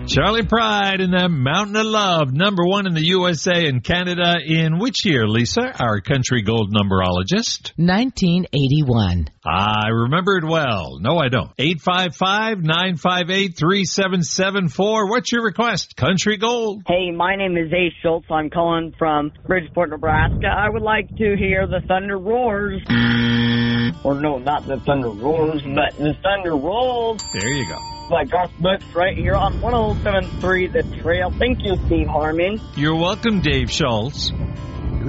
Charlie Pride in the Mountain of Love, #1 in the USA and Canada in which year, Lisa, our country gold numberologist? 1981. I remember it well. No, I don't. 855-958-3774. What's your request? Country gold. Hey, my name is Ace Schultz. I'm calling from Bridgeport, Nebraska. I would like to hear the Thunder Roars. Or no, not the Thunder Roars, but the Thunder Rolls. There you go. By Garth Brooks right here on 107.3 The Trail. Thank you, Steve Harmon. You're welcome, Dave Schultz.